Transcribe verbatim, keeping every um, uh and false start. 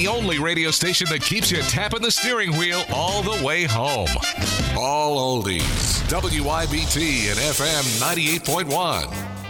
the only radio station that keeps you tapping the steering wheel all the way home. All oldies. W I B T and F M ninety-eight point one.